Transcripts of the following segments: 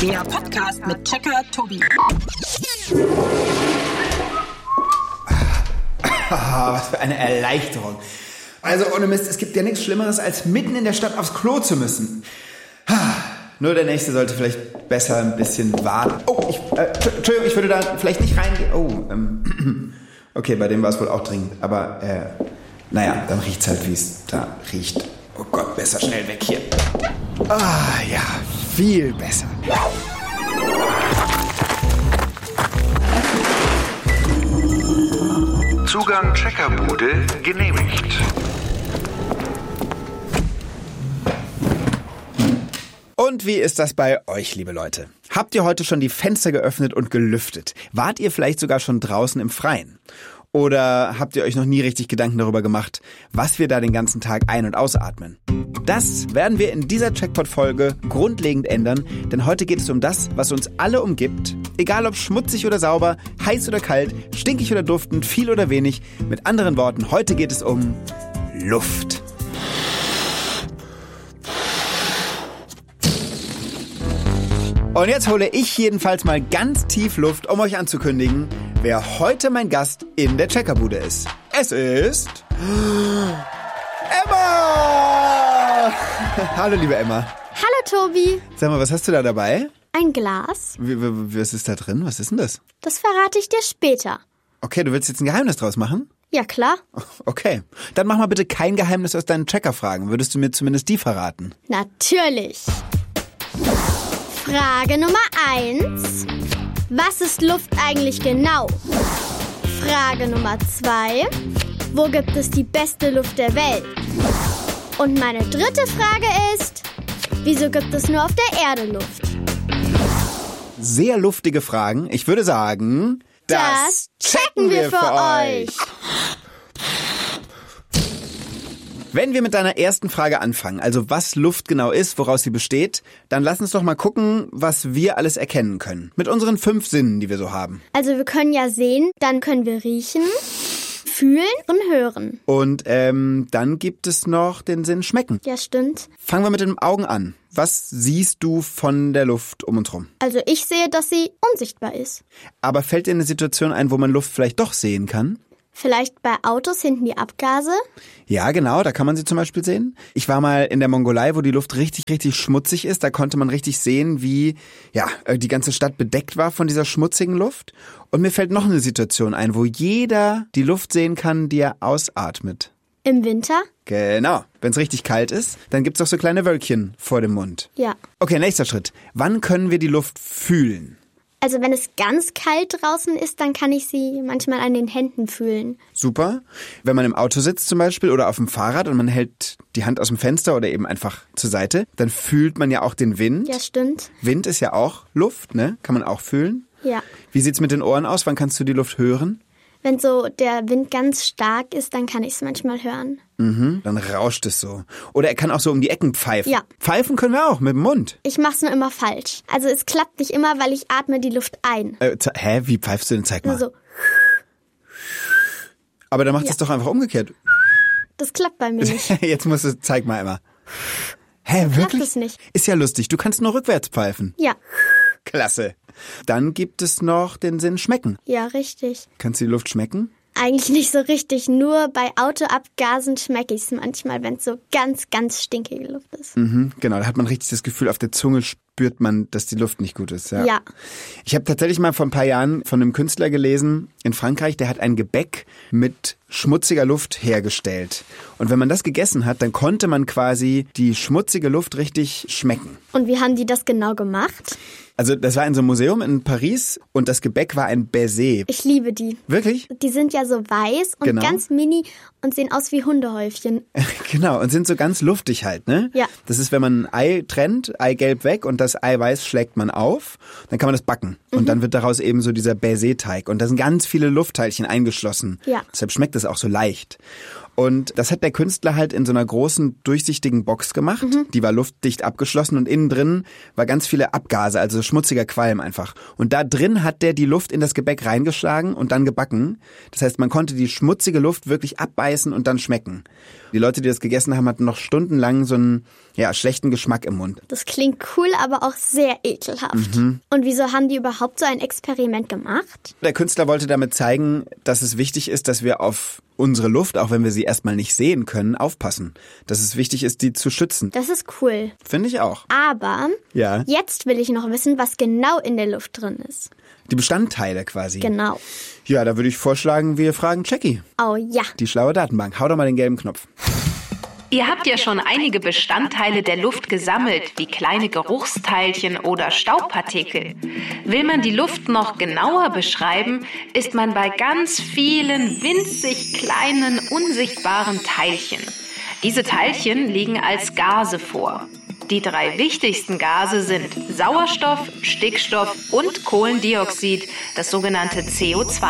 Der Podcast mit Checker Tobi. Was für eine Erleichterung. Also ohne Mist, es gibt ja nichts Schlimmeres, als mitten in der Stadt aufs Klo zu müssen. Nur der Nächste sollte vielleicht besser ein bisschen warten. Oh, Entschuldigung, ich würde da vielleicht nicht reingehen. Oh, okay, bei dem war es wohl auch dringend. Aber, naja, dann riecht's halt, wie es da riecht. Oh Gott, besser schnell weg hier. Ah, ja, viel besser. Zugang Checkerbude genehmigt. Und wie ist das bei euch, liebe Leute? Habt ihr heute schon die Fenster geöffnet und gelüftet? Wart ihr vielleicht sogar schon draußen im Freien? Oder habt ihr euch noch nie richtig Gedanken darüber gemacht, was wir da den ganzen Tag ein- und ausatmen? Das werden wir in dieser Checkpot-Folge grundlegend ändern, denn heute geht es um das, was uns alle umgibt. Egal ob schmutzig oder sauber, heiß oder kalt, stinkig oder duftend, viel oder wenig. Mit anderen Worten, heute geht es um Luft. Und jetzt hole ich jedenfalls mal ganz tief Luft, um euch anzukündigen, wer heute mein Gast in der Checkerbude ist. Es ist Emma! Hallo, liebe Emma. Hallo, Tobi. Sag mal, was hast du da dabei? Ein Glas. Was ist da drin? Was ist denn das? Das verrate ich dir später. Okay, du willst jetzt ein Geheimnis draus machen? Ja, klar. Okay, dann mach mal bitte kein Geheimnis aus deinen Checker-Fragen. Würdest du mir zumindest die verraten? Natürlich. Frage Nummer 1. Was ist Luft eigentlich genau? Frage Nummer 2. Wo gibt es die beste Luft der Welt? Und meine dritte Frage ist, wieso gibt es nur auf der Erde Luft? Sehr luftige Fragen. Ich würde sagen, das checken wir für euch. Wenn wir mit deiner ersten Frage anfangen, also was Luft genau ist, woraus sie besteht, dann lass uns doch mal gucken, was wir alles erkennen können. Mit unseren 5 Sinnen, die wir so haben. Also wir können ja sehen, dann können wir riechen, fühlen und hören. Und dann gibt es noch den Sinn schmecken. Ja, stimmt. Fangen wir mit den Augen an. Was siehst du von der Luft um uns rum? Also ich sehe, dass sie unsichtbar ist. Aber fällt dir eine Situation ein, wo man Luft vielleicht doch sehen kann? Vielleicht bei Autos hinten die Abgase? Ja, genau, da kann man sie zum Beispiel sehen. Ich war mal in der Mongolei, wo die Luft richtig, richtig schmutzig ist. Da konnte man richtig sehen, wie die ganze Stadt bedeckt war von dieser schmutzigen Luft. Und mir fällt noch eine Situation ein, wo jeder die Luft sehen kann, die er ausatmet. Im Winter? Genau. Wenn es richtig kalt ist, dann gibt's auch so kleine Wölkchen vor dem Mund. Ja. Okay, nächster Schritt. Wann können wir die Luft fühlen? Also wenn es ganz kalt draußen ist, dann kann ich sie manchmal an den Händen fühlen. Super. Wenn man im Auto sitzt zum Beispiel oder auf dem Fahrrad und man hält die Hand aus dem Fenster oder eben einfach zur Seite, dann fühlt man ja auch den Wind. Ja, stimmt. Wind ist ja auch Luft, ne? Kann man auch fühlen. Ja. Wie sieht's mit den Ohren aus? Wann kannst du die Luft hören? Wenn so der Wind ganz stark ist, dann kann ich es manchmal hören. Dann rauscht es so. Oder er kann auch so um die Ecken pfeifen. Ja. Pfeifen können wir auch mit dem Mund. Ich mach's nur immer falsch. Also es klappt nicht immer, weil ich atme die Luft ein. Wie pfeifst du denn? Zeig mal. Nur so. Aber dann macht es doch einfach umgekehrt. Das klappt bei mir nicht. Jetzt zeig mal immer. Wirklich? Klappt es nicht. Ist ja lustig. Du kannst nur rückwärts pfeifen. Ja. Klasse. Dann gibt es noch den Sinn schmecken. Ja, richtig. Kannst du die Luft schmecken? Eigentlich nicht so richtig. Nur bei Autoabgasen schmecke ich es manchmal, wenn es so ganz, ganz stinkige Luft ist. Genau, da hat man richtig das Gefühl, auf der Zunge spürt man, dass die Luft nicht gut ist. Ja. Ich habe tatsächlich mal vor ein paar Jahren von einem Künstler gelesen in Frankreich, der hat ein Gebäck mit schmutziger Luft hergestellt. Und wenn man das gegessen hat, dann konnte man quasi die schmutzige Luft richtig schmecken. Und wie haben die das genau gemacht? Also das war in so einem Museum in Paris und das Gebäck war ein Baiser. Ich liebe die. Wirklich? Die sind ja so weiß und Genau. ganz mini und sehen aus wie Hundehäufchen. Genau, und sind so ganz luftig halt, ne? Ja. Das ist, wenn man ein Ei trennt, Eigelb weg und das Eiweiß schlägt man auf, dann kann man das backen. Und dann wird daraus eben so dieser Baiser-Teig. Und da sind ganz viele Luftteilchen eingeschlossen. Ja. Deshalb schmeckt es auch so leicht. Und das hat der Künstler halt in so einer großen, durchsichtigen Box gemacht. Die war luftdicht abgeschlossen und innen drin war ganz viele Abgase, also schmutziger Qualm einfach. Und da drin hat der die Luft in das Gebäck reingeschlagen und dann gebacken. Das heißt, man konnte die schmutzige Luft wirklich abbeißen und dann schmecken. Die Leute, die das gegessen haben, hatten noch stundenlang so einen schlechten Geschmack im Mund. Das klingt cool, aber auch sehr ekelhaft. Und wieso haben die überhaupt so ein Experiment gemacht? Der Künstler wollte damit zeigen, dass es wichtig ist, dass wir auf unsere Luft, auch wenn wir sie erstmal nicht sehen können, aufpassen. Dass es wichtig ist, die zu schützen. Das ist cool. Finde ich auch. Aber Ja. jetzt will ich noch wissen, was genau in der Luft drin ist. Die Bestandteile quasi. Genau. Ja, da würde ich vorschlagen, wir fragen Jackie. Oh ja. Die schlaue Datenbank. Hau doch mal den gelben Knopf. Ihr habt ja schon einige Bestandteile der Luft gesammelt, wie kleine Geruchsteilchen oder Staubpartikel. Will man die Luft noch genauer beschreiben, ist man bei ganz vielen winzig kleinen, unsichtbaren Teilchen. Diese Teilchen liegen als Gase vor. Die 3 wichtigsten Gase sind Sauerstoff, Stickstoff und Kohlendioxid, das sogenannte CO2.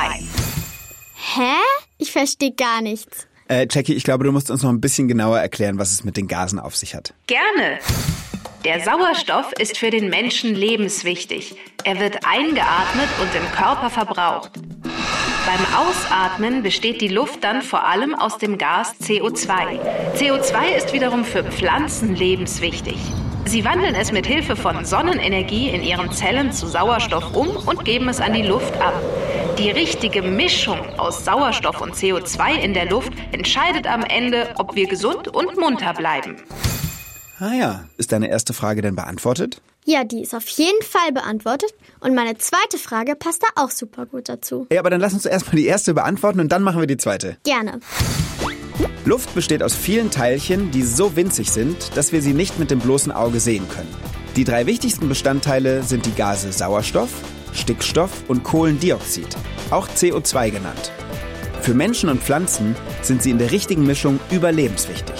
Hä? Ich verstehe gar nichts. Jackie, ich glaube, du musst uns noch ein bisschen genauer erklären, was es mit den Gasen auf sich hat. Gerne. Der Sauerstoff ist für den Menschen lebenswichtig. Er wird eingeatmet und im Körper verbraucht. Beim Ausatmen besteht die Luft dann vor allem aus dem Gas CO2. CO2 ist wiederum für Pflanzen lebenswichtig. Sie wandeln es mit Hilfe von Sonnenenergie in ihren Zellen zu Sauerstoff um und geben es an die Luft ab. Die richtige Mischung aus Sauerstoff und CO2 in der Luft entscheidet am Ende, ob wir gesund und munter bleiben. Ah ja, ist deine erste Frage denn beantwortet? Ja, die ist auf jeden Fall beantwortet. Und meine zweite Frage passt da auch super gut dazu. Ja, aber dann lass uns erstmal die erste beantworten und dann machen wir die zweite. Gerne. Luft besteht aus vielen Teilchen, die so winzig sind, dass wir sie nicht mit dem bloßen Auge sehen können. Die 3 wichtigsten Bestandteile sind die Gase Sauerstoff, Stickstoff und Kohlendioxid, auch CO2 genannt. Für Menschen und Pflanzen sind sie in der richtigen Mischung überlebenswichtig.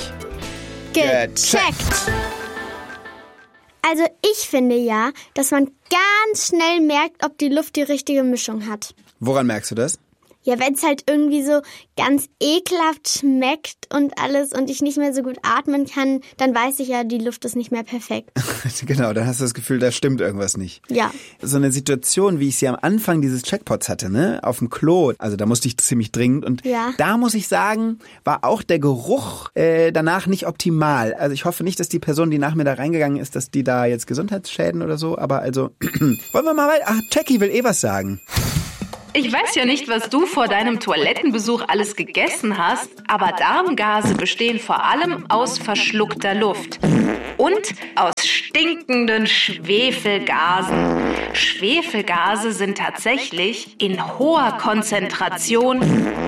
Gecheckt! Also ich finde ja, dass man ganz schnell merkt, ob die Luft die richtige Mischung hat. Woran merkst du das? Ja, wenn es halt irgendwie so ganz ekelhaft schmeckt und alles und ich nicht mehr so gut atmen kann, dann weiß ich ja, die Luft ist nicht mehr perfekt. Genau, dann hast du das Gefühl, da stimmt irgendwas nicht. Ja. So eine Situation, wie ich sie am Anfang dieses Checkpots hatte, ne, auf dem Klo, also da musste ich ziemlich dringend und da muss ich sagen, war auch der Geruch danach nicht optimal. Also ich hoffe nicht, dass die Person, die nach mir da reingegangen ist, dass die da jetzt Gesundheitsschäden oder so, aber also, wollen wir mal weiter? Ach, Jackie will was sagen. Ich weiß ja nicht, was du vor deinem Toilettenbesuch alles gegessen hast, aber Darmgase bestehen vor allem aus verschluckter Luft und aus stinkenden Schwefelgasen. Schwefelgase sind tatsächlich in hoher Konzentration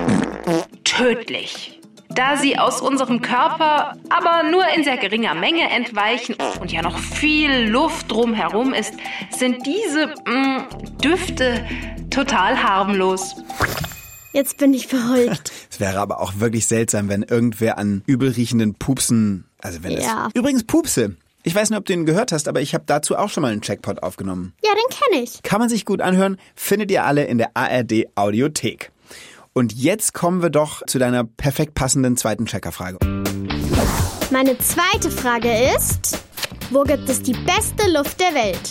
tödlich. Da sie aus unserem Körper aber nur in sehr geringer Menge entweichen und ja noch viel Luft drumherum ist, sind diese Düfte total harmlos. Jetzt bin ich beruhigt. Es wäre aber auch wirklich seltsam, wenn irgendwer an übelriechenden Pupsen, also wenn es... Übrigens Pupse. Ich weiß nicht, ob du ihn gehört hast, aber ich habe dazu auch schon mal einen Checkpot aufgenommen. Ja, den kenne ich. Kann man sich gut anhören, findet ihr alle in der ARD Audiothek. Und jetzt kommen wir doch zu deiner perfekt passenden zweiten Checkerfrage. Meine zweite Frage ist, wo gibt es die beste Luft der Welt?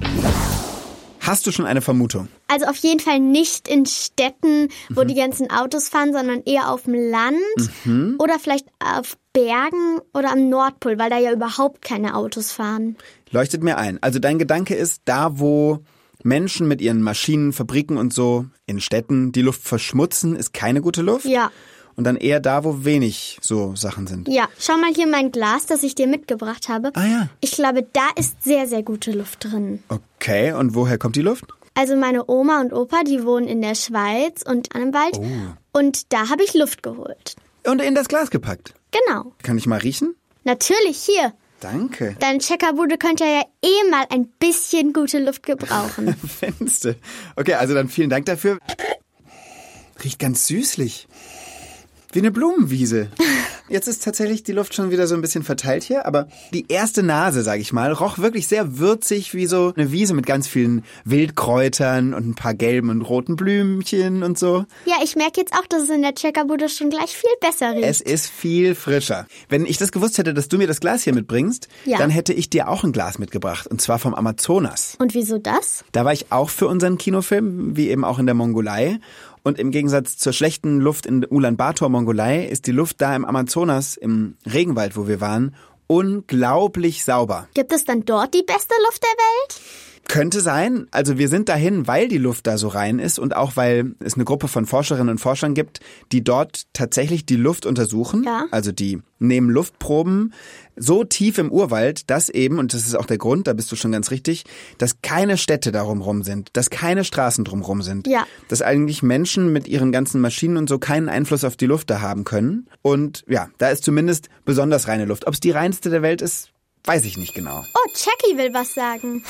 Hast du schon eine Vermutung? Also auf jeden Fall nicht in Städten, wo die ganzen Autos fahren, sondern eher auf dem Land oder vielleicht auf Bergen oder am Nordpol, weil da ja überhaupt keine Autos fahren. Leuchtet mir ein. Also dein Gedanke ist, da wo Menschen mit ihren Maschinen, Fabriken und so in Städten die Luft verschmutzen, ist keine gute Luft? Ja. Und dann eher da, wo wenig so Sachen sind? Ja. Schau mal hier mein Glas, das ich dir mitgebracht habe. Ah ja. Ich glaube, da ist sehr, sehr gute Luft drin. Okay, und woher kommt die Luft? Also meine Oma und Opa, die wohnen in der Schweiz und an einem Wald. Oh. Und da habe ich Luft geholt. Und in das Glas gepackt? Genau. Kann ich mal riechen? Natürlich, hier. Danke. Deine Checkerbude könnte ja mal ein bisschen gute Luft gebrauchen. Fenster. Okay, also dann vielen Dank dafür. Riecht ganz süßlich. Wie eine Blumenwiese. Jetzt ist tatsächlich die Luft schon wieder so ein bisschen verteilt hier, aber die erste Nase, sag ich mal, roch wirklich sehr würzig wie so eine Wiese mit ganz vielen Wildkräutern und ein paar gelben und roten Blümchen und so. Ja, ich merke jetzt auch, dass es in der Checkerbude schon gleich viel besser riecht. Es ist viel frischer. Wenn ich das gewusst hätte, dass du mir das Glas hier mitbringst, dann hätte ich dir auch ein Glas mitgebracht, und zwar vom Amazonas. Und wieso das? Da war ich auch für unseren Kinofilm, wie eben auch in der Mongolei. Und im Gegensatz zur schlechten Luft in Ulaanbaatar, Mongolei, ist die Luft da im Amazonas, im Regenwald, wo wir waren, unglaublich sauber. Gibt es dann dort die beste Luft der Welt? Könnte sein. Also wir sind dahin, weil die Luft da so rein ist und auch weil es eine Gruppe von Forscherinnen und Forschern gibt, die dort tatsächlich die Luft untersuchen. Ja. Also die nehmen Luftproben so tief im Urwald, dass eben, und das ist auch der Grund, da bist du schon ganz richtig, dass keine Städte darum rum sind, dass keine Straßen drumrum sind. Ja. Dass eigentlich Menschen mit ihren ganzen Maschinen und so keinen Einfluss auf die Luft da haben können. Und ja, da ist zumindest besonders reine Luft. Ob es die reinste der Welt ist, weiß ich nicht genau. Oh, Jackie will was sagen.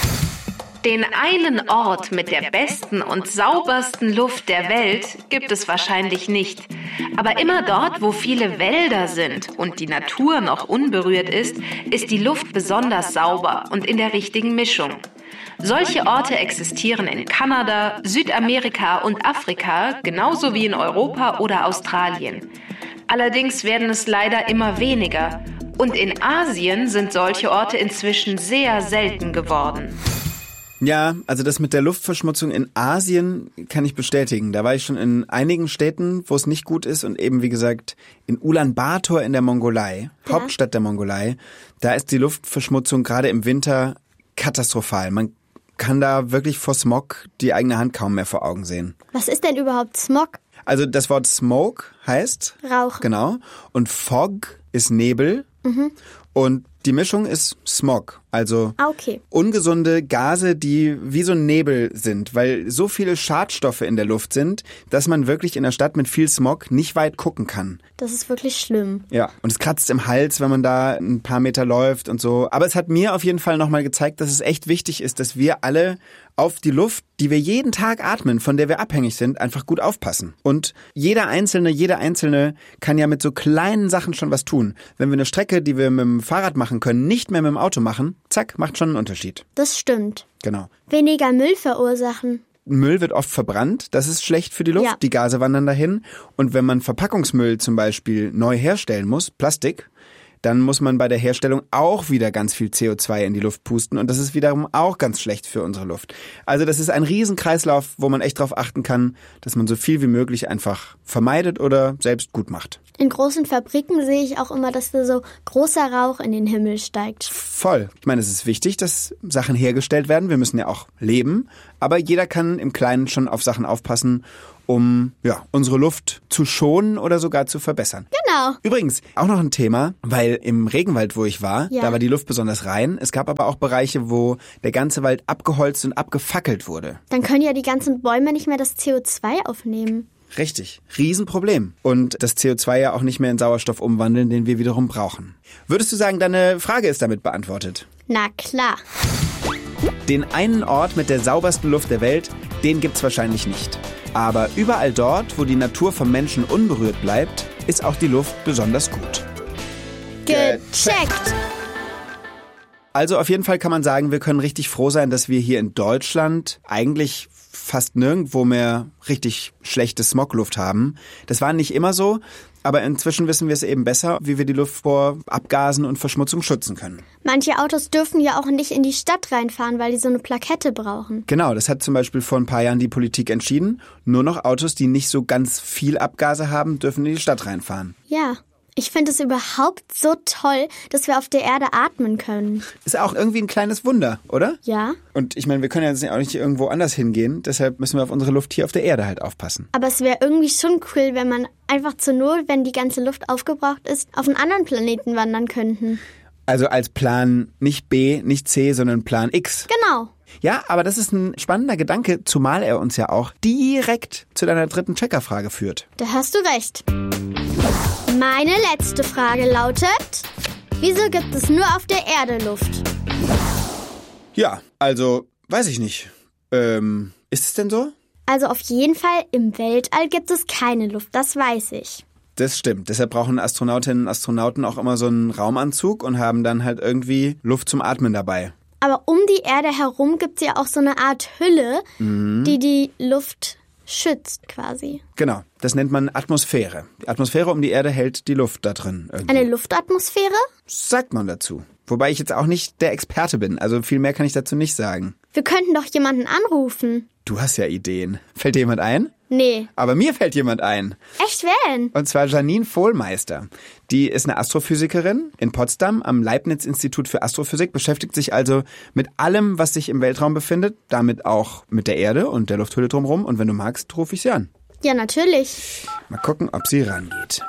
Den einen Ort mit der besten und saubersten Luft der Welt gibt es wahrscheinlich nicht. Aber immer dort, wo viele Wälder sind und die Natur noch unberührt ist die Luft besonders sauber und in der richtigen Mischung. Solche Orte existieren in Kanada, Südamerika und Afrika, genauso wie in Europa oder Australien. Allerdings werden es leider immer weniger. Und in Asien sind solche Orte inzwischen sehr selten geworden. Ja, also das mit der Luftverschmutzung in Asien kann ich bestätigen. Da war ich schon in einigen Städten, wo es nicht gut ist, und eben, wie gesagt, in Ulaanbaatar in der Mongolei, Hauptstadt der Mongolei, da ist die Luftverschmutzung gerade im Winter katastrophal. Man kann da wirklich vor Smog die eigene Hand kaum mehr vor Augen sehen. Was ist denn überhaupt Smog? Also das Wort Smoke heißt Rauch. Genau. Und Fog ist Nebel. Und die Mischung ist Smog, also ungesunde Gase, die wie so ein Nebel sind, weil so viele Schadstoffe in der Luft sind, dass man wirklich in der Stadt mit viel Smog nicht weit gucken kann. Das ist wirklich schlimm. Ja, und es kratzt im Hals, wenn man da ein paar Meter läuft und so. Aber es hat mir auf jeden Fall nochmal gezeigt, dass es echt wichtig ist, dass wir alle auf die Luft, die wir jeden Tag atmen, von der wir abhängig sind, einfach gut aufpassen. Und jeder Einzelne kann ja mit so kleinen Sachen schon was tun. Wenn wir eine Strecke, die wir mit dem Fahrrad machen können, nicht mehr mit dem Auto machen, zack, macht schon einen Unterschied. Das stimmt. Genau. Weniger Müll verursachen. Müll wird oft verbrannt, das ist schlecht für die Luft, die Gase wandern dahin. Und wenn man Verpackungsmüll zum Beispiel neu herstellen muss, Plastik, dann muss man bei der Herstellung auch wieder ganz viel CO2 in die Luft pusten, und das ist wiederum auch ganz schlecht für unsere Luft. Also das ist ein Riesenkreislauf, wo man echt darauf achten kann, dass man so viel wie möglich einfach vermeidet oder selbst gut macht. In großen Fabriken sehe ich auch immer, dass da so großer Rauch in den Himmel steigt. Voll. Ich meine, es ist wichtig, dass Sachen hergestellt werden. Wir müssen ja auch leben, aber jeder kann im Kleinen schon auf Sachen aufpassen, um unsere Luft zu schonen oder sogar zu verbessern. Genau. Übrigens, auch noch ein Thema, weil im Regenwald, wo ich war, da war die Luft besonders rein. Es gab aber auch Bereiche, wo der ganze Wald abgeholzt und abgefackelt wurde. Dann können ja die ganzen Bäume nicht mehr das CO2 aufnehmen. Richtig. Riesenproblem. Und das CO2 ja auch nicht mehr in Sauerstoff umwandeln, den wir wiederum brauchen. Würdest du sagen, deine Frage ist damit beantwortet? Na klar. Den einen Ort mit der saubersten Luft der Welt, den gibt's wahrscheinlich nicht. Aber überall dort, wo die Natur vom Menschen unberührt bleibt, ist auch die Luft besonders gut. Gecheckt! Also auf jeden Fall kann man sagen, wir können richtig froh sein, dass wir hier in Deutschland eigentlich fast nirgendwo mehr richtig schlechte Smogluft haben. Das war nicht immer so, aber inzwischen wissen wir es eben besser, wie wir die Luft vor Abgasen und Verschmutzung schützen können. Manche Autos dürfen ja auch nicht in die Stadt reinfahren, weil die so eine Plakette brauchen. Genau, das hat zum Beispiel vor ein paar Jahren die Politik entschieden. Nur noch Autos, die nicht so ganz viel Abgase haben, dürfen in die Stadt reinfahren. Ja. Ich finde es überhaupt so toll, dass wir auf der Erde atmen können. Ist auch irgendwie ein kleines Wunder, oder? Ja. Und ich meine, wir können ja jetzt auch nicht irgendwo anders hingehen. Deshalb müssen wir auf unsere Luft hier auf der Erde halt aufpassen. Aber es wäre irgendwie schon cool, wenn man einfach zur Not, wenn die ganze Luft aufgebraucht ist, auf einen anderen Planeten wandern könnten. Also als Plan nicht B, nicht C, sondern Plan X. Genau. Ja, aber das ist ein spannender Gedanke, zumal er uns ja auch direkt zu deiner dritten Checkerfrage führt. Da hast du recht. Meine letzte Frage lautet, wieso gibt es nur auf der Erde Luft? Ja, also, weiß ich nicht. Ist es denn so? Also auf jeden Fall, im Weltall gibt es keine Luft, das weiß ich. Das stimmt. Deshalb brauchen Astronautinnen und Astronauten auch immer so einen Raumanzug und haben dann halt irgendwie Luft zum Atmen dabei. Aber um die Erde herum gibt es ja auch so eine Art Hülle, die die Luft schützt quasi. Genau, das nennt man Atmosphäre. Die Atmosphäre um die Erde hält die Luft da drin irgendwie. Eine Luftatmosphäre? Sagt man dazu. Wobei ich jetzt auch nicht der Experte bin, also viel mehr kann ich dazu nicht sagen. Wir könnten doch jemanden anrufen. Du hast ja Ideen. Fällt dir jemand ein? Nee. Aber mir fällt jemand ein. Echt, wer denn? Und zwar Janine Vohlmeister. Die ist eine Astrophysikerin in Potsdam am Leibniz-Institut für Astrophysik, beschäftigt sich also mit allem, was sich im Weltraum befindet, damit auch mit der Erde und der Lufthülle drumherum. Und wenn du magst, rufe ich sie an. Ja, natürlich. Mal gucken, ob sie rangeht.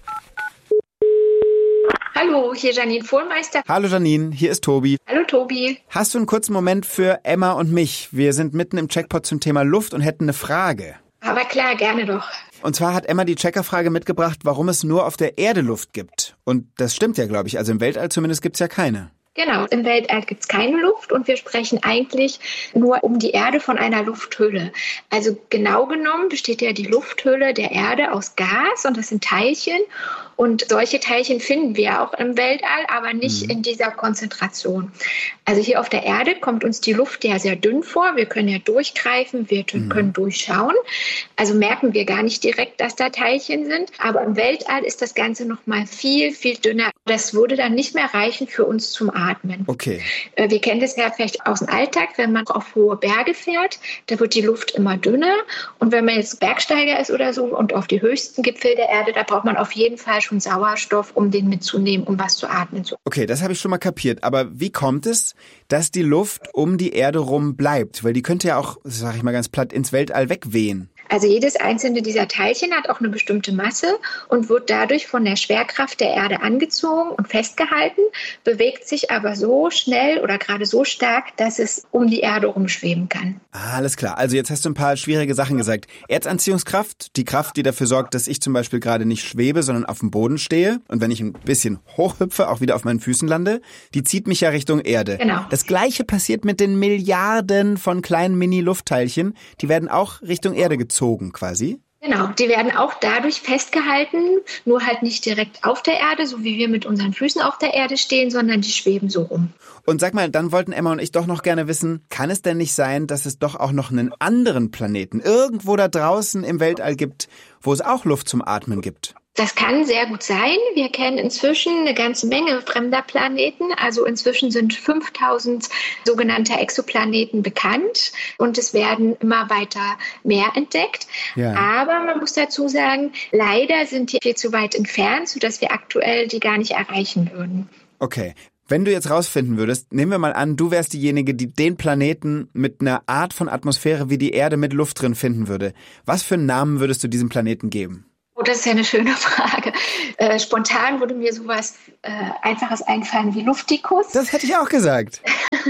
Hallo, hier Janine Vohlmeister. Hallo Janine, hier ist Tobi. Hallo Tobi. Hast du einen kurzen Moment für Emma und mich? Wir sind mitten im Checkpot zum Thema Luft und hätten eine Frage. Aber klar, gerne doch. Und zwar hat Emma die Checkerfrage mitgebracht, warum es nur auf der Erde Luft gibt. Und das stimmt ja, glaube ich. Also im Weltall zumindest gibt's ja keine. Genau, im Weltall gibt es keine Luft und wir sprechen eigentlich nur um die Erde von einer Lufthülle. Also genau genommen besteht ja die Lufthülle der Erde aus Gas und das sind Teilchen. Und solche Teilchen finden wir auch im Weltall, aber nicht in dieser Konzentration. Also hier auf der Erde kommt uns die Luft ja sehr dünn vor. Wir können ja durchgreifen, wir können durchschauen. Also merken wir gar nicht direkt, dass da Teilchen sind. Aber im Weltall ist das Ganze noch mal viel, viel dünner. Das würde dann nicht mehr reichen für uns zum Atmen. Okay. Wir kennen das ja vielleicht aus dem Alltag, wenn man auf hohe Berge fährt, da wird die Luft immer dünner. Und wenn man jetzt Bergsteiger ist oder so und auf die höchsten Gipfel der Erde, da braucht man auf jeden Fall schon Sauerstoff, um den mitzunehmen, um was zu atmen. Okay, das habe ich schon mal kapiert. Aber wie kommt es, dass die Luft um die Erde rum bleibt? Weil die könnte ja auch, sag ich mal ganz platt, ins Weltall wegwehen. Also jedes einzelne dieser Teilchen hat auch eine bestimmte Masse und wird dadurch von der Schwerkraft der Erde angezogen und festgehalten, bewegt sich aber so schnell oder gerade so stark, dass es um die Erde rumschweben kann. Alles klar. Also jetzt hast du ein paar schwierige Sachen gesagt. Erzanziehungskraft, die Kraft, die dafür sorgt, dass ich zum Beispiel gerade nicht schwebe, sondern auf dem Boden stehe. Und wenn ich ein bisschen hochhüpfe, auch wieder auf meinen Füßen lande, die zieht mich ja Richtung Erde. Genau. Das Gleiche passiert mit den Milliarden von kleinen Mini-Luftteilchen. Die werden auch Richtung Erde gezogen quasi. Genau, die werden auch dadurch festgehalten, nur halt nicht direkt auf der Erde, so wie wir mit unseren Füßen auf der Erde stehen, sondern die schweben so rum. Und sag mal, dann wollten Emma und ich doch noch gerne wissen, kann es denn nicht sein, dass es doch auch noch einen anderen Planeten irgendwo da draußen im Weltall gibt, wo es auch Luft zum Atmen gibt? Das kann sehr gut sein. Wir kennen inzwischen eine ganze Menge fremder Planeten. Also inzwischen sind 5000 sogenannte Exoplaneten bekannt und es werden immer weiter mehr entdeckt. Ja. Aber man muss dazu sagen, leider sind die viel zu weit entfernt, sodass wir aktuell die gar nicht erreichen würden. Okay. Wenn du jetzt rausfinden würdest, nehmen wir mal an, du wärst diejenige, die den Planeten mit einer Art von Atmosphäre wie die Erde mit Luft drin finden würde. Was für einen Namen würdest du diesem Planeten geben? Oh, das ist ja eine schöne Frage. Spontan würde mir sowas Einfaches einfallen wie Luftikus. Das hätte ich auch gesagt.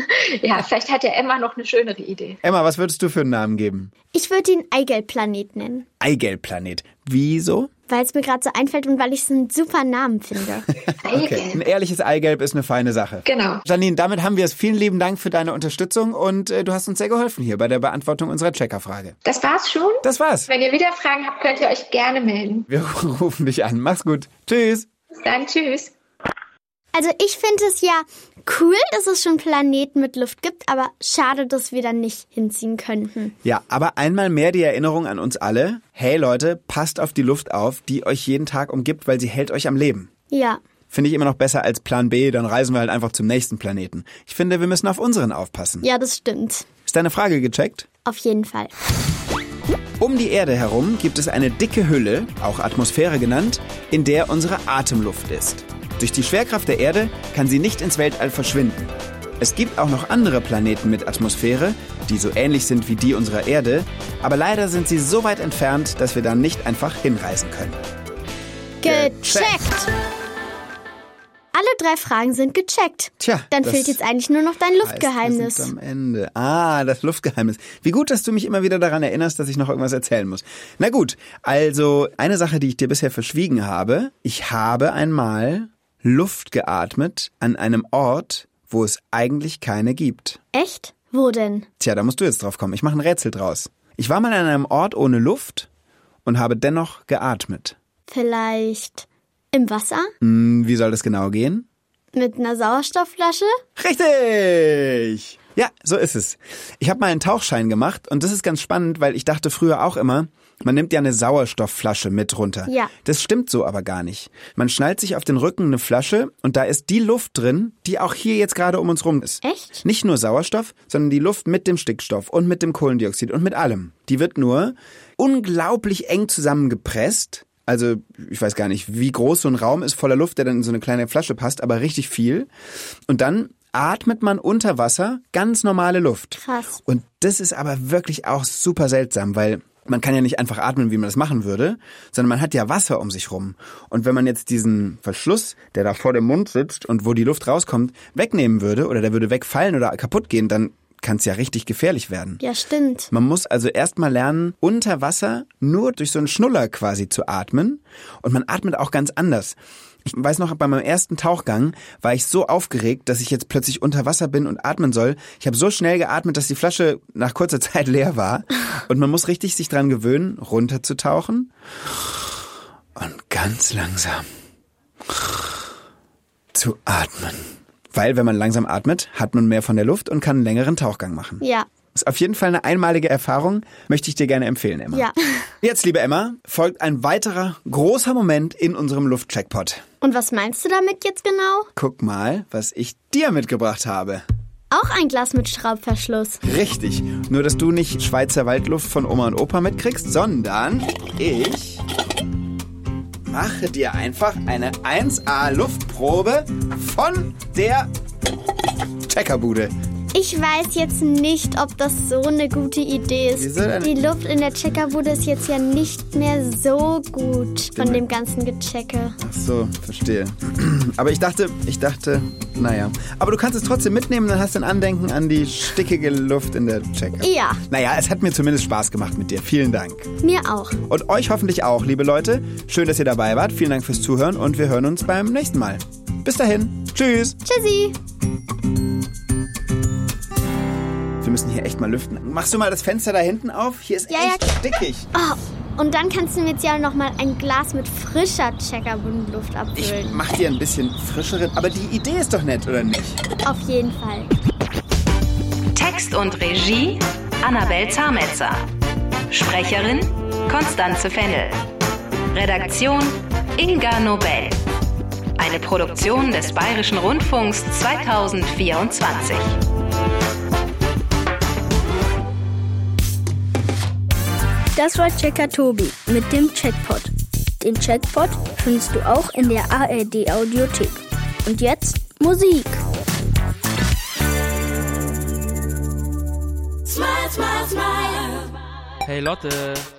Ja, vielleicht hat ja Emma noch eine schönere Idee. Emma, was würdest du für einen Namen geben? Ich würde ihn Eigelb-Planet nennen. Eigelb-Planet. Wieso? Weil es mir gerade so einfällt und weil ich es einen super Namen finde. Okay, ein ehrliches Eigelb ist eine feine Sache. Genau. Janine, damit haben wir es. Vielen lieben Dank für deine Unterstützung und du hast uns sehr geholfen hier bei der Beantwortung unserer Checkerfrage. Das war's schon? Das war's. Wenn ihr wieder Fragen habt, könnt ihr euch gerne melden. Wir rufen dich an. Mach's gut. Tschüss. Bis dann, tschüss. Also ich finde es ja cool, dass es schon Planeten mit Luft gibt, aber schade, dass wir dann nicht hinziehen könnten. Ja, aber einmal mehr die Erinnerung an uns alle. Hey Leute, passt auf die Luft auf, die euch jeden Tag umgibt, weil sie hält euch am Leben. Ja. Finde ich immer noch besser als Plan B, dann reisen wir halt einfach zum nächsten Planeten. Ich finde, wir müssen auf unseren aufpassen. Ja, das stimmt. Ist deine Frage gecheckt? Auf jeden Fall. Um die Erde herum gibt es eine dicke Hülle, auch Atmosphäre genannt, in der unsere Atemluft ist. Durch die Schwerkraft der Erde kann sie nicht ins Weltall verschwinden. Es gibt auch noch andere Planeten mit Atmosphäre, die so ähnlich sind wie die unserer Erde, aber leider sind sie so weit entfernt, dass wir da nicht einfach hinreisen können. Gecheckt! Alle 3 Fragen sind gecheckt. Tja, dann das fehlt jetzt eigentlich nur noch dein Luftgeheimnis. Wir sind am Ende. Das Luftgeheimnis. Wie gut, dass du mich immer wieder daran erinnerst, dass ich noch irgendwas erzählen muss. Na gut, also eine Sache, die ich dir bisher verschwiegen habe. Ich habe einmal Luft geatmet an einem Ort, wo es eigentlich keine gibt. Echt? Wo denn? Tja, da musst du jetzt drauf kommen. Ich mache ein Rätsel draus. Ich war mal an einem Ort ohne Luft und habe dennoch geatmet. Vielleicht im Wasser? Wie soll das genau gehen? Mit einer Sauerstoffflasche? Richtig! Ja, so ist es. Ich habe mal einen Tauchschein gemacht und das ist ganz spannend, weil ich dachte früher auch immer, man nimmt ja eine Sauerstoffflasche mit runter. Ja. Das stimmt so aber gar nicht. Man schnallt sich auf den Rücken eine Flasche und da ist die Luft drin, die auch hier jetzt gerade um uns rum ist. Echt? Nicht nur Sauerstoff, sondern die Luft mit dem Stickstoff und mit dem Kohlendioxid und mit allem. Die wird nur unglaublich eng zusammengepresst. Also ich weiß gar nicht, wie groß so ein Raum ist voller Luft, der dann in so eine kleine Flasche passt, aber richtig viel. Und dann atmet man unter Wasser ganz normale Luft. Krass. Und das ist aber wirklich auch super seltsam, weil man kann ja nicht einfach atmen, wie man das machen würde, sondern man hat ja Wasser um sich rum. Und wenn man jetzt diesen Verschluss, der da vor dem Mund sitzt und wo die Luft rauskommt, wegnehmen würde oder der würde wegfallen oder kaputt gehen, dann kann es ja richtig gefährlich werden. Ja, stimmt. Man muss also erstmal lernen, unter Wasser nur durch so einen Schnuller quasi zu atmen. Und man atmet auch ganz anders. Ich weiß noch, bei meinem ersten Tauchgang war ich so aufgeregt, dass ich jetzt plötzlich unter Wasser bin und atmen soll. Ich habe so schnell geatmet, dass die Flasche nach kurzer Zeit leer war. Und man muss richtig sich dran gewöhnen, runterzutauchen und ganz langsam zu atmen. Weil, wenn man langsam atmet, hat man mehr von der Luft und kann einen längeren Tauchgang machen. Ja. Ist auf jeden Fall eine einmalige Erfahrung, möchte ich dir gerne empfehlen, Emma. Ja. Jetzt, liebe Emma, folgt ein weiterer großer Moment in unserem Luftcheckpot. Und was meinst du damit jetzt genau? Guck mal, was ich dir mitgebracht habe. Auch ein Glas mit Schraubverschluss. Richtig, nur dass du nicht Schweizer Waldluft von Oma und Opa mitkriegst, sondern ich mache dir einfach eine 1A Luftprobe von der Checkerbude. Ich weiß jetzt nicht, ob das so eine gute Idee ist. Wieso denn? Die Luft in der Checkerbude ist jetzt ja nicht mehr so gut von dem ganzen Gechecke. Ach so, verstehe. Aber ich dachte, naja. Aber du kannst es trotzdem mitnehmen, dann hast du ein Andenken an die stickige Luft in der Checker. Ja. Naja, es hat mir zumindest Spaß gemacht mit dir. Vielen Dank. Mir auch. Und euch hoffentlich auch, liebe Leute. Schön, dass ihr dabei wart. Vielen Dank fürs Zuhören und wir hören uns beim nächsten Mal. Bis dahin. Tschüss. Tschüssi. Wir müssen hier echt mal lüften. Machst du mal das Fenster da hinten auf? Hier ist echt stickig. Oh, und dann kannst du mir jetzt ja noch mal ein Glas mit frischer Checkerbudenluft Ich abfüllen. mach dir ein bisschen frischere. Aber die Idee ist doch nett, oder nicht? Auf jeden Fall. Text und Regie Annabel Zametzer. Sprecherin Constanze Fennel. Redaktion Inga Nobel. Eine Produktion des Bayerischen Rundfunks 2024. Das war Checker Tobi mit dem Checkpot. Den Checkpot findest du auch in der ARD Audiothek. Und jetzt Musik. Smile, smile, smile. Hey Lotte,